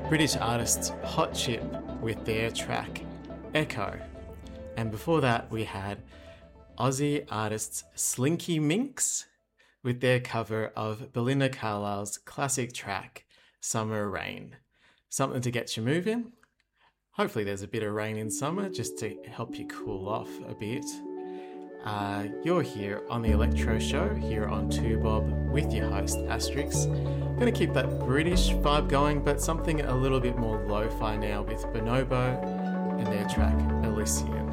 British artists Hot Chip with their track Echo. And before that, we had Aussie artists Slinky Minx with their cover of Belinda Carlisle's classic track Summer Rain. Something to get you moving. Hopefully there's a bit of rain in summer just to help you cool off a bit. You're here on the Electro Show, here on 2Bob with your host Asterix. I'm going to keep that British vibe going, but something a little bit more lo-fi now with Bonobo and their track Elysian.